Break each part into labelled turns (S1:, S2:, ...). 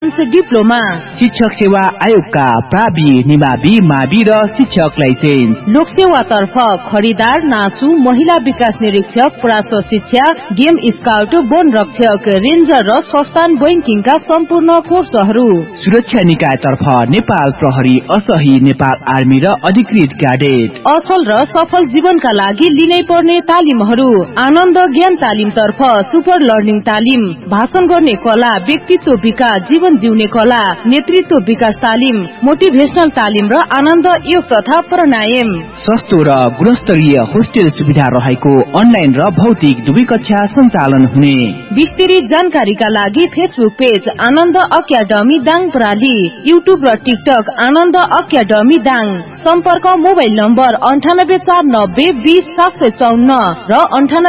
S1: Diploma
S2: शिक्षक सेवा आयोगका प्रावि निमावि मावि र शिक्षक लाइसेन्स
S1: लोक सेवा तर्फ खरिदार नासु महिला विकास निरीक्षक प्राश्व शिक्षा गेम स्काउट वन रक्षक रेन्जर र संस्थान बैंकिङका सम्पूर्ण कोर्सहरू
S2: सुरक्षा निकाय तर्फ नेपाल प्रहरी असही नेपाल आर्मी र अधिकृत क्याडेट
S1: असल र सफल जीवनका लागि लिनै पर्ने तालिमहरू आनन्द ज्ञान तालिम तर्फ सुपर लर्निङ तालिम भाषण गर्ने कला व्यक्तित्व विकास जीवन जिउने कला नेतृत्व विकास तालिम मोटिभेशनल तालिम र आनन्द योग तथा प्राणायाम
S2: सस्तो र गुणस्तरीय होस्टेल सुविधा रहेको अनलाइन र भौतिक दुवै कक्षा सञ्चालन हुने
S1: विस्तृत जानकारीका लागि फेसबुक पेज आनन्द अकादमी दाङ प्रणाली युट्युब र टिकटक आनन्द अकादमी दाङ सम्पर्क मोबाइल नम्बर 9849020754 र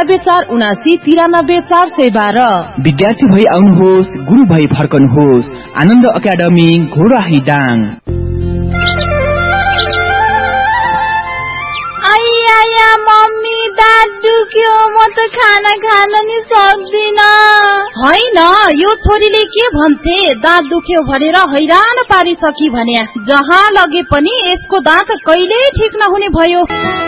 S1: 9847793412
S2: विद्यार्थी भई आउनुहोस् गुरु भई फर्कनुहोस् आनन्द अकादमी घोराही दाङ
S3: आया मम्मी दाँत दुख्यो म त खाना खान नि सक्दिन
S1: हैन यो छोरीले के भन्थे दाँत दुख्यो भनेर हैरान पारिसकी भन्या जहाँ लगे पनि यसको दाँत कहिले ठीक नहुने भयो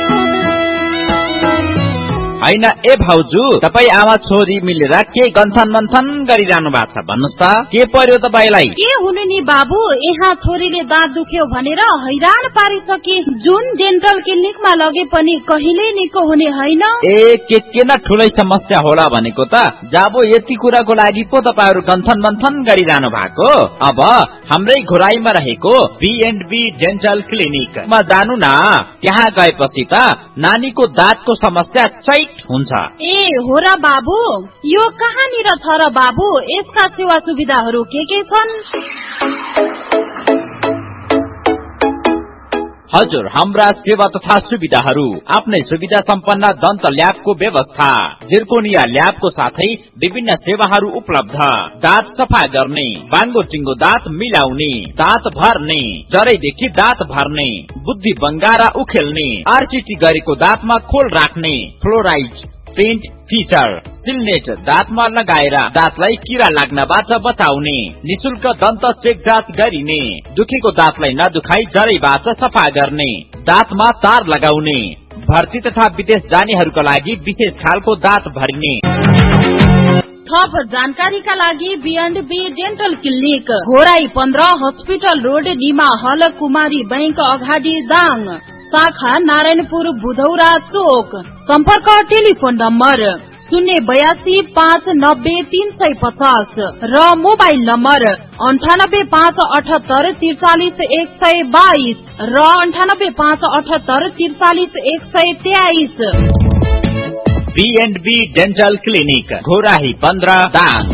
S4: हैन ए भाउजू तपाई आमा छोरी मिलेर के गन्थन मन्थन गरिरहनु भएको छ भन्नुस् त के पर्यो तपाईलाई
S1: के हुनु नि बाबु यहाँ छोरीले दाँत दुख्यो भनेर हैरान पारिसके जुन डेन्टल क्लिनिकमा लगे पनि कहिले निको हुने हैन
S4: के न ठुलै समस्या होला भनेको त जाबो यति कुराको लागि पो तपाईहरु गन्थन मन्थन गरिरहनु भएको अब हाम्रै घोराईमा रहेको B&B डेन्टल क्लिनिकमा जानु न त्यहाँ गएपछि त नानीको दाँतको समस्या हुन्छ
S1: ए हो र बाबु यो कहाँनिर छ र बाबु यसका सेवा सुविधाहरू के छन्
S4: हजुर हाम्रा सेवा तथा सुविधाहरू आफ्नै सुविधा सम्पन्न दन्त ल्याबको व्यवस्था जिर्कोनिया ल्याबको साथै विभिन्न सेवाहरू उपलब्ध दाँत सफा गर्ने बाङ्गो टिङ्गो दाँत मिलाउने दाँत भर्ने जरैदेखि दाँत भर्ने बुद्धि बङ्गारा उखेल्ने आरसीटी गरेको दाँतमा खोल राख्ने फ्लोराइड पेन्ट फिचर सिलनेट दाँतमा लगाएर दाँतलाई किरा लाग्नबाट बचाउने निशुल्क दन्त चेक जाँच गरिने दुखेको दाँतलाई नदुखाई जरैबाट सफा गर्ने दाँतमा तार लगाउने भर्ती तथा विदेश जानेहरूका लागि विशेष खालको दाँत भरिने
S1: थप जानकारीका लागि B&B dental clinic Ghorahi 15 hospital road Nima हल कुमारी बैंक अगाडि दाङ शाखा नारायणपुर बुधौरा चोक सम्पर्क टेलिफोन नम्बर 082590350 र मोबाइल नम्बर 9858843122 र 9858843123
S4: B&B dental clinic Ghorahi 15 Dang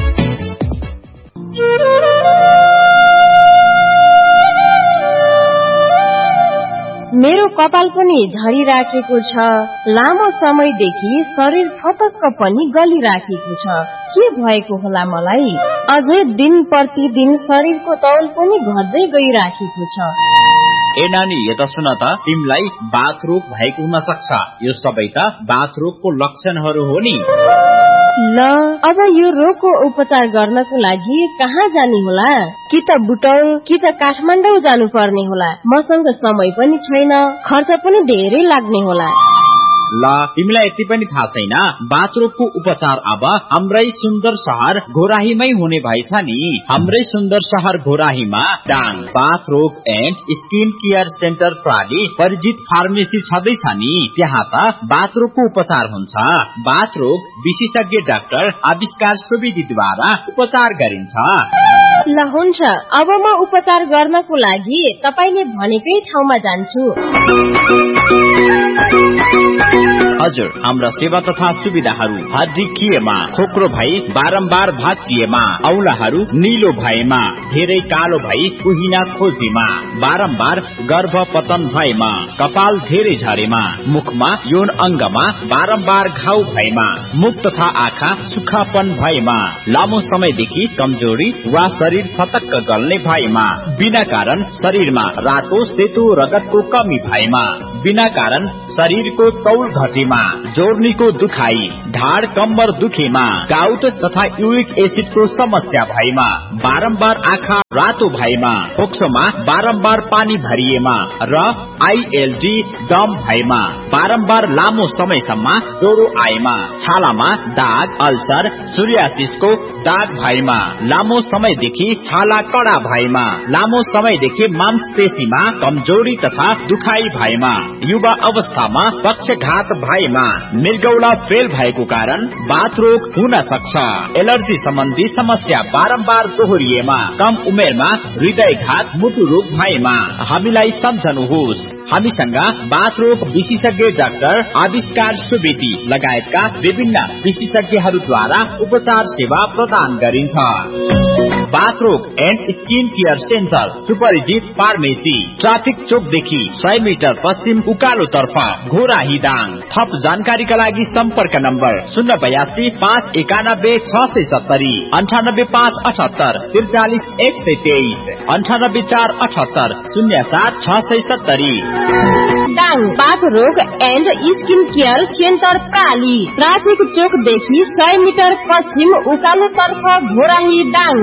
S3: मेरो कपाल पनि झरिराखेको छ लामो समयदेखि शरीर फतक्क पनि गलिराखेको छ के भएको होला मलाई अझै दिन प्रतिदिन शरीरको तौल पनि घट्दै गइराखेको छ
S4: ए नानी यता सुन त तिमीलाई बाथ रोग भएको हुन सक्छ यो सबै त बाथ रोगको लक्षणहरू हो नि
S3: ल अब यो रोगको उपचार गर्नको लागि कहाँ जाने होला कि त बुटौल कि त काठमाडौँ जानु पर्ने होला मसँग समय पनि छैन खर्च पनि धेरै लाग्ने होला
S4: ल तिमीलाई यति पनि थाहा छैन बाथरोगको उपचार अब हाम्रै सुन्दर शहर घोराहीमै हुने भएछ नि हाम्रै सुन्दर शहर घोराहीमा Dang बाथरोग and skin care centre प्रणाली परिचित फार्मेसी छँदैछ नि त्यहाँ त बाथरोगको उपचार हुन्छ बाथरोग विशेषज्ञ डाक्टर आविष्कार सुवेदीद्वारा उपचार गरिन्छ
S3: ल हुन्छ अब म उपचार गर्नको लागि तपाईले भनेकै ठाउँमा जान्छु
S4: हजुर हाम्रा सेवा तथा सुविधाहरू हड्डी खिएमा खोक्रो भई बारम्बार भाँचिएमा औलाहरू निलो भएमा धेरै कालो भई कुहिना खोजीमा बारम्बार गर्भ पतन भएमा कपाल धेरै झरेमा मुखमा यौन अंगमा बारम्बार घाउ भएमा मुख तथा आँखा सुखापन भएमा लामो समयदेखि कमजोरी वा शरीर फतक्क गल्ने भएमा बिना कारण शरीरमा रातो सेतो रगतको कमी भएमा बिना कारण शरीरको तौल घटेमा, जोर्नीको दुखाई, ढाड कम्बर दुखेमा, गाउट तथा युरिक एसिडको समस्या भएमा, बारम्बार आँखा रातो भएमा, फोक्सोमा बारम्बार पानी भरिएमा र ILD दम भएमा, बारम्बार लामो समयसम्म ज्वरो आएमा, छालामा दाग, अल्सर, सोरियासिसको दाग भएमा, लामो समयदेखि छाला कडा भएमा, लामो समयदेखि मांसपेशीमा कमजोरी तथा दुखाई भएमा, युवा अवस्थामा पक्षघात भएमा, मृगौला फेल भएको कारण बाथरोग हुन सक्छ, एलर्जी सम्बन्धी समस्या बारम्बार दोहोरिएमा, कम उमेरमा हृदयघात, मुटु रोग भएमा हामीलाई सम्झनुहोस्। हामीसँग बाथरोग विशेषज्ञ डाक्टर आविष्कार सुवेदी लगायतका विभिन्न विशेषज्ञहरूद्वारा उपचार सेवा प्रदान गरिन्छ। बाथरोग एन्ड स्किन केयर सेन्टर, सुपरिचित फार्मेसी, ट्राफिक चोकदेखि 100 मिटर पश्चिम उकालो तर्फ, घोराहीदाङ। थप जानकारीका लागि सम्पर्क number 082 591 670, 98 578 43 123, 98 478 07 670।
S3: डाङ बाथरोग and skin care centre प्राली, traffic चोकदेखि 100 metre पश्चिम उकालो तर्फ, घोराही डाङ।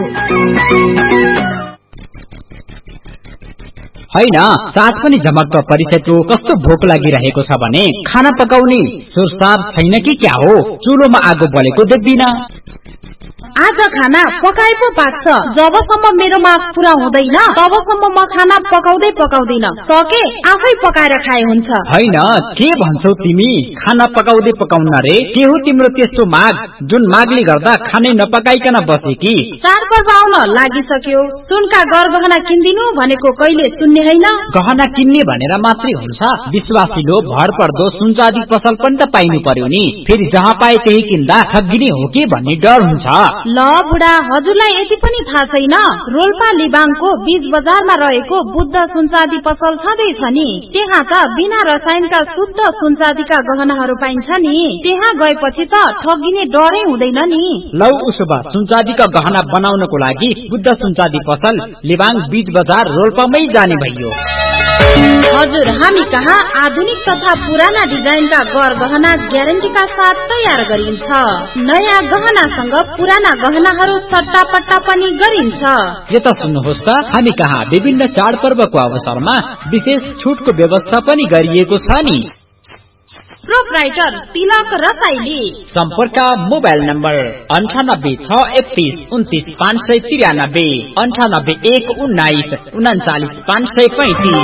S5: हैन, सास पनि झमक्क परिसकेको, कस्तो भोक लागिरहेको छ भने खाना पकाउने सुरसार छैन कि क्या हो? चुलोमा आगो बलेको देख्दिन।
S1: आज खाना पकाए पो पाक्छ। जबसम्म मेरो माग पूरा हुँदैन तबसम्म म खाना पकाउँदैन। सके आफै पकाएर खाए हुन्छ।
S5: हैन, के भन्छौ तिमी? खाना पकाउँदै पकाउन रे? के हो तिम्रो त्यस्तो माग जुन मागले गर्दा खानै नपकाइकन बसे कि?
S1: चाडपर्व आउन लागिसक्यो। सुनका गहना किन्दिनु भनेको कहिले सुन्ने हैन।
S5: गहना किन्ने भनेर मात्रै हुन्छ? विश्वासिलो भरपर्दो सुनचाँदी पसल पनि त पाइनु पर्यो नि। फेरि जहाँ पाए त्यही किन्दा ठगिने हो कि भन्ने डर हुन्छ।
S1: ल बुढा, हजुरलाई यति पनि थाहा छैन? रोल्पा लिबाङको बीच बजारमा रहेको बुद्ध सुनचाँदी पसल छँदैछ नि। त्यहाँ त बिना रसायनका शुद्ध सुनचाँदीका गहनाहरू पाइन्छ नि। त्यहाँ गएपछि त ठगिने डरै हुँदैन नि।
S5: लौ उसो भए सुनचाँदीका गहना बनाउनको लागि बुद्ध सुनचाँदी पसल लिबाङ बीच बजार रोल्पामै जाने भइयो।
S1: हजुर, हामी कहाँ आधुनिक तथा पुराना डिजाइनका गहना ग्यारेन्टीका साथ तयार गरिन्छ। नयाँ गहनासँग पुराना गहनाहरू सट्टापट्टा पनि गरिन्छ।
S5: यता सुन्नुहोस् त, हामी कहाँ विभिन्न चाडपर्वको अवसरमा विशेष छुटको व्यवस्था पनि गरिएको छ नि।
S1: प्रोप्राइटर तिलक रसाइली।
S5: सम्पर्क मोबाइल नम्बर 98 631 29 593, 98 1 19 39 535।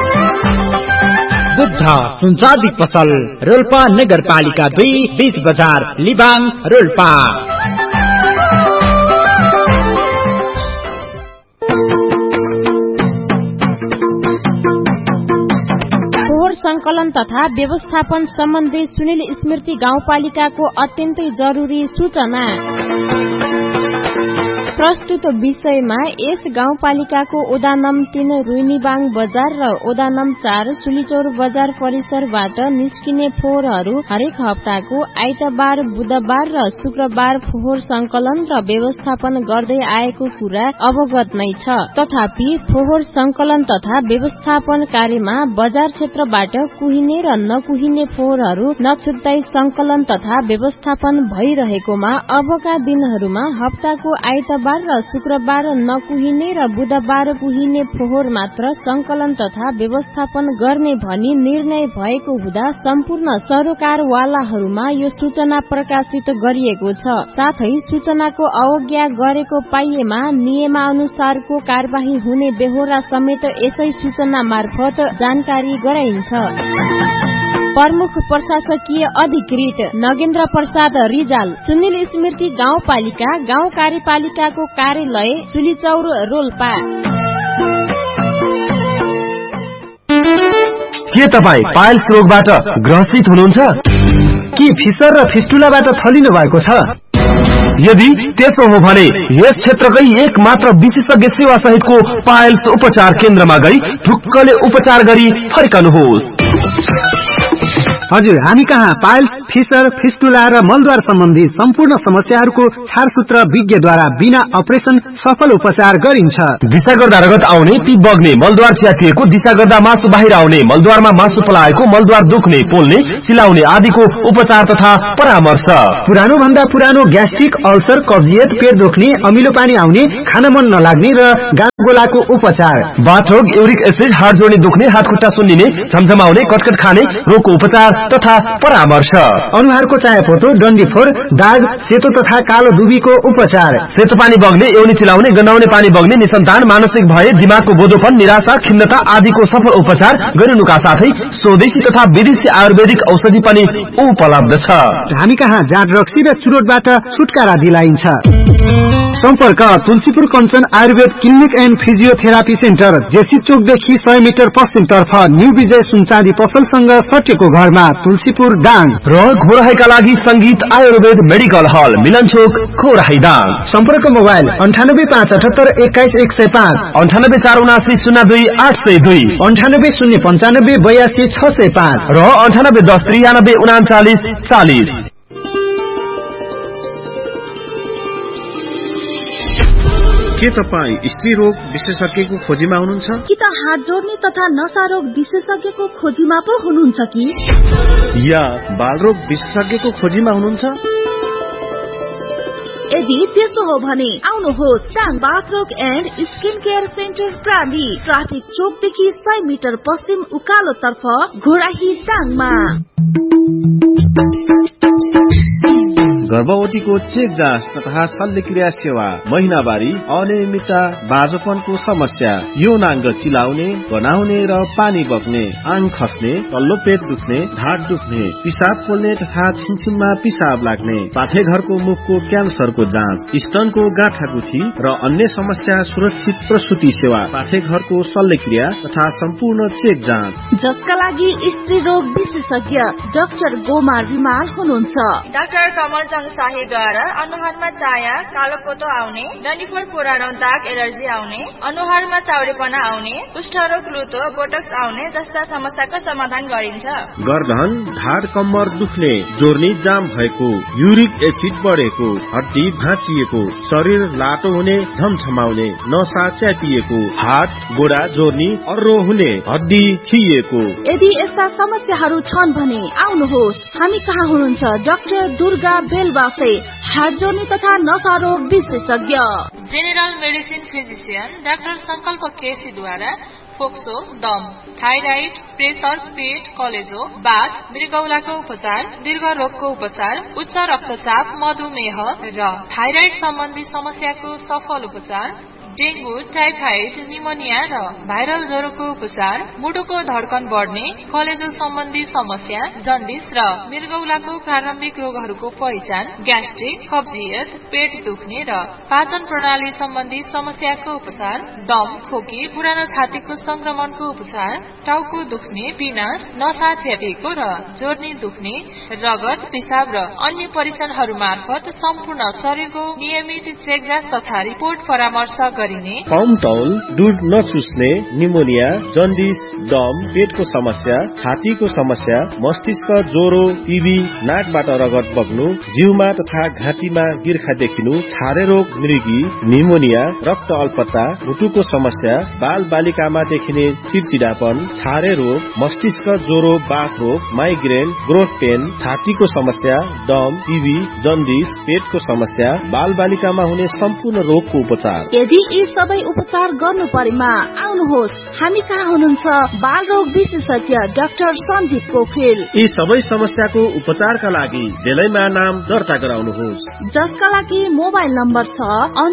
S5: बुद्ध सुनचाँदी पसल, रोल्पा नगरपालिका 2, बीच बजार, लिबाङ, रोल्पा।
S3: संकलन तथा व्यवस्थापन सम्बन्धी सुनिल स्मृति गाउँपालिकाको अत्यन्तै जरुरी सूचना। प्रस्तुत विषयमा यस गाउँपालिकाको ओडा नम्बर 3 रुइनीबाङ बजार र ओडा नम्बर 4 सुलिचौर बजार परिसरबाट निस्किने फोहोरहरू हरेक हप्ताको आइतबार, बुधबार र शुक्रबार फोहोर संकलन र व्यवस्थापन गर्दै आएको कुरा अवगत नै छ। तथापि फोहोर संकलन तथा व्यवस्थापन कार्यमा बजार क्षेत्रबाट कुहिने र नकुहिने फोहोरहरू नछुट्दै संकलन तथा व्यवस्थापन भइरहेकोमा अबका दिनहरूमा हप्ताको आइतबार र शुक्रबार नकुहिने र बुधबार कुहिने फोहोर मात्र संकलन तथा व्यवस्थापन गर्ने भनी निर्णय भएको हुँदा सम्पूर्ण सरोकारवालाहरूमा यो सूचना प्रकाशित गरिएको छ। साथै सूचनाको अवज्ञा गरेको पाइएमा नियमानुसारको कार्यवाही हुने बेहोरा समेत यसै सूचना मार्फत जानकारी गराइन्छ। प्रमुख प्रशासकीय अधिकृत नगेन्द्र प्रसाद रिजाल, सुनिल स्मृति गाउँपालिका, गाउँ कार्यपालिकाको कार्यालय, सुलिचौर, रोल्पा।
S6: के तपाईँ पाइल्स रोगबाट ग्रसित हुनुहुन्छ? के फिसर र फिस्टुलाबाट थलिनु भएको छ? यदि त्यसो हो भने यस क्षेत्रकै एक मात्र विशेषज्ञ सेवा सहितको पाइल्स उपचार केन्द्रमा गई ढुक्कले उपचार गरी फर्कनुहोस्।
S5: हजुर, हामी कहाँ पाइल्स
S6: फिसर, फिस्टुला र मलद्वार सम्बन्धी सम्पूर्ण समस्याहरूको छारसूत्र विज्ञद्वारा बिना अपरेसन सफल उपचार गरिन्छ।
S7: दिशा गर्दा रगत आउने, ती बग्ने, मलद्वार च्यातिएको, दिशा गर्दा मासु बाहिर आउने, मलद्वारमा मासु पलाएको, मलद्वार दुख्ने, पोल्ने, चिलाउने आदिको उपचार तथा परामर्श।
S6: पुरानो भन्दा पुरानो ग्यास्ट्रिक, अल्सर, कब्जियत, पेट दुख्ने, अमिलो पानी आउने, खान मन नलाग्ने र गाँगोलाको उपचार।
S7: बाथरोग, युरिक एसिड, हात जोड्ने दुख्ने, हात खुट्टा सुन्निने, झमझमाउने, कटकट खाने रोगको उपचार तथा परामर्श।
S6: अनुहारको चायापोतो, डन्डीफोर, दाग, सेतो तथा कालो दुबीको उपचार।
S7: सेतो पानी बग्ने, एउनी चिलाउने, गन्हाउने पानी बग्ने, निसन्तान, मानसिक भय, दिमागको बोधोपन, निराशा, खिन्नता आदिको सफल उपचार गरिनुका साथै स्वदेशी तथा विदेशी आयुर्वेदिक औषधि पनि उपलब्ध छ।
S6: हामी कहाँ जाँड रक्सी र चुरोटबाट छुटकारा दिलाइन्छ। सम्पर्क Tulsipur Kanchan Ayurveda clinic and physiotherapy centre, JC चोकदेखि 100 metre पश्चिमतर्फ न्यू विजय सुनचाँदी पसलसँग सटिएको घरमा, तुलसीपुर दाङ।
S7: र घोराहीका लागि संगीत आयुर्वेद मेडिकल हल, मिलन चोक, घोराही दाङ।
S6: सम्पर्क मोबाइल 9857 21 105,
S7: 9847 02 802,
S6: 98 095 82 605
S7: र 98 10 93 39 40।
S8: के तपाईँ स्त्री रोग विशेषज्ञको खोजीमा हुनुहुन्छ
S9: कि त हात जोड्ने तथा नसा रोग विशेषज्ञको खोजीमा पो हुनुहुन्छ कि
S8: या बालरोग विशेषज्ञको खोजीमा हुनुहुन्छ?
S9: यदि त्यसो हो भने आउनुहोस् टाङ बाथरोग and skin care centre प्राली, traffic चोकदेखि 100 metre पश्चिम उकालो तर्फ, घोराही टाङमा।
S8: गर्भवतीको चेक जाँच तथा शल्यक्रिया सेवा, महिनावारी, अनियमितता, बाँझोपनको समस्या, यौनाङ्ग चिलाउने, गनाउने र पानी बग्ने, आङ खस्ने, तल्लो पेट दुख्ने, ढाड दुख्ने, पिसाब पोल्ने तथा छिनछिनमा पिसाब लाग्ने, पाठेघरको मुखको क्यान्सरको जाँच, स्तनको गाँठागुठी र अन्य समस्या, सुरक्षित प्रसुति सेवा, पाठेघरको शल्यक्रिया तथा सम्पूर्ण चेक जाँच,
S9: जसका लागि स्त्री रोग विशेषज्ञ डाक्टर गोमार रिमाल हुनुहुन्छ।
S10: डाक्टर कमल शाहीद्वारा अनुहारमा चाया, कालोपोतो आउने, डन्डीफोर, पुरानो दाग, एलर्जी आउने, अनुहारमा चाउडेपना आउने, कुष्ठरोग, लुतो, बोटक्स आउने जस्ता समस्याको समाधान गरिन्छ।
S8: गर्दन, ढाड, कम्मर दुख्ने, जोर्नी जाम भएको, युरिक एसिड बढेको, हड्डी भाँचिएको, शरीर लाटो हुने, झमझमाउने, नसा च्यातिएको, हात गोडा जोर्नी, अर्रो हुने, हड्डी खिएको।
S9: यदि यस्ता समस्याहरू छन् भने आउनुहोस्, हामी कहाँ हुनुहुन्छ डाक्टर दुर्गा बेलवासे, हात जोड्ने तथा नसा रोग विशेषज्ञ।
S10: जेनरल मेडिसिन फिजिशियन डाक्टर संकल्प केसीद्वारा फोक्सो, दम, थाइराइड, प्रेसर, पेट, कलेजो, बाथ, मृगौलाको उपचार, दीर्घ रोगको उपचार, उच्च रक्तचाप, मधुमेह र थाइराइड सम्बन्धी समस्याको सफल उपचार, डेंगू, टाइफाइड, निमोनिया र भाइरल ज्वरोको उपचार, मुटुको धड्कन बढ्ने, कलेजो सम्बन्धी समस्या, जन्डिस र मृगौलाको प्रारम्भिक रोगहरूको पहिचान, ग्यास्ट्रिक, कब्जियत, पेट दुख्ने र पाचन प्रणाली सम्बन्धी समस्याको उपचार, दम, खोकी, पुरानो छातीको संक्रमणको उपचार, टाउको दुख्ने, पिनास, नसा च्यापेको र जोर्नी दुख्ने, रगत, पिसाब र अन्य परीक्षणहरू मार्फत सम्पूर्ण शरीरको नियमित चेकजाँच तथा रिपोर्ट परामर्श गरिने।
S8: पाउमटाउल, दूध नचुस्ने, निमोनिया, जन्डिस, दम, पेटको समस्या, छातीको समस्या, मस्तिष्क ज्वरो, टिबी, नाकबाट रगत बग्नु, जिउमा तथा घाँटीमा गिर्खा देखिनु, छारे रोग, मृगी, निमोनिया, रक्त अल्पता, मुटुको समस्या, बाल बालिकामा देखिने चिडचिडापन, छारे रोग, मस्तिष्क ज्वरो, बाथ रोग, माइग्रेन, ग्रोथ पेन, छातीको समस्या, दम, टिबी, जन्डिस, पेटको समस्या, बाल बालिकामा हुने सम्पूर्ण रोगको उपचार।
S9: यदि यी सबै उपचार गर्नु परेमा आउनुहोस्, हामी कहाँ हुनुहुन्छ बाल रोग विशेषज्ञ डाक्टर सन्दीप पोखरेल।
S8: यी सबै समस्याको उपचारका लागि बेलैमा नाम दर्ता गराउनुहोस्,
S9: जसका लागि मोबाइल नम्बर छ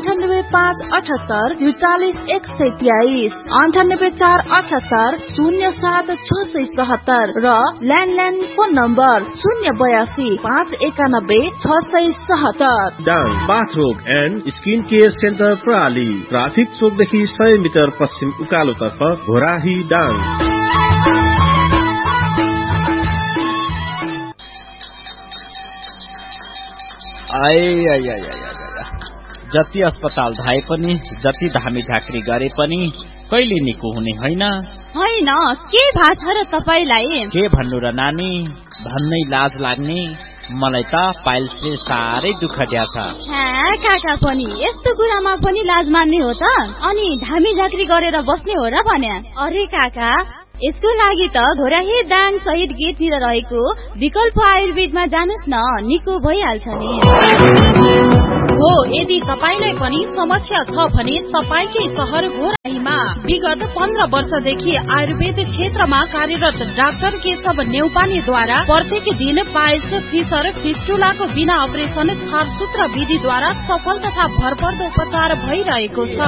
S9: 9858 43 123, 9848 07 677 र landline phone number 082 591 677।
S8: डाङ बाथरोग and skin care centre प्राली, traffic चोकदेखि 100 metre पश्चिम उकालो तर्फ, घोराही डाङ।
S4: जति अस्पताल धाए पनि, जति धामी झाँक्री गरे पनि कहिले निको हुने होइन।
S11: होइन, के भएको छ र तपाईलाई?
S4: के भन्नु र नानी, भन्नै लाज लाग्ने मलाई त पाइल्सले साह्रै दुःख दिएछ।
S11: काका पनि यस्तो कुरामा पनि लाज मान्ने हो त? अनि धामी झाँक्री गरेर बस्ने हो र भन्या? अरे काका, यसको लागि त घोराही दाङ शहीद गेटतिर रहेको विकल्प आयुर्वेदमा जानुस् न, निको भइहाल्छ नि।
S1: हो, यदि तपाईलाई पनि समस्या छ भने तपाईकै शहर घोराहीमा विगत 15 वर्षदेखि आयुर्वेद क्षेत्रमा कार्यरत डाक्टर केशव नेउपानेद्वारा प्रत्येक दिन पाइल्स, फिसर, फिस्टुलाको बिना अपरेसन छारसूत्र विधिद्वारा सफल तथा भरपर्दो उपचार भइरहेको छ।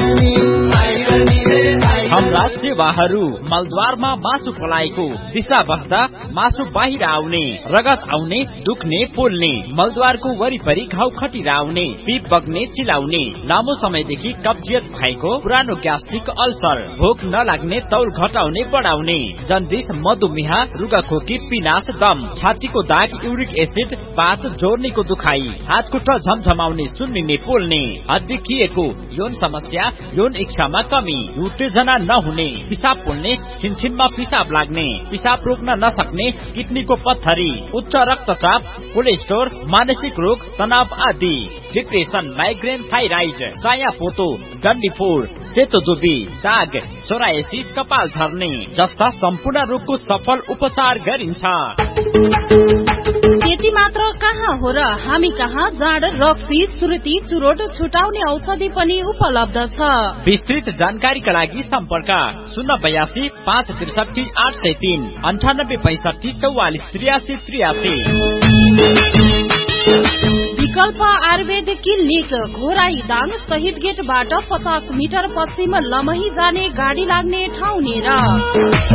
S4: हाम्रा सेवाहरू मलद्वारमा मासु पलाएको दिशा बस्दा मासु बाहिर आउने, रगत आउने, दुख्ने, पोल्ने, मलद्वारको वरिपरि घाउ खटिरा आउने, पिप बग्ने, चिलाउने, लामो समयदेखि कब्जियत भएको, पुरानो ग्यास्ट्रिक अल्सर, भोक नलाग्ने, तौल घटाउने बढाउने, जन्डिस, मधुमेह, रुगाखोकी, पिनास, दम, छातीको दाग, युरिक एसिड, पात, जोर्नीको दुखाइ, हात खुट्टा झमझमाउने, सुन्निने, पोल्ने, हड्डी खिएको, यौन समस्या, यौन इच्छामा कमी, उत्तेजना नहुने, पिसाब पोल्ने, छिनछिनमा पिसाब लाग्ने, पिसाब रोक्न नसक्ने, किडनीको पत्थरी, उच्च रक्तचाप, कोलेस्ट्रोल, मानसिक रोग, तनाव आदि, डिप्रेसन, माइग्रेन, थाइराइड, कायापोतो, डन्डीफोर, सेतो दुबी, दाग, सोरायसिस, कपाल झर्ने जस्ता सम्पूर्ण रोगको सफल उपचार गरिन्छ।
S1: त्यति मात्र कहाँ हो र, हामी कहाँ जाँड, रक्सी, सुर्ती, चुरोट छुटाउने औषधि पनि उपलब्ध छ।
S4: विस्तृत जानकारीका लागि सम्पर्क 082 563 803 98 65 44 83 83।
S1: विकल्प आयुर्वेद क्लिनिक घोराही दाङ शहीद गेटबाट 50 मिटर पश्चिम लमही जाने गाडी लाग्ने ठाउँ नेर।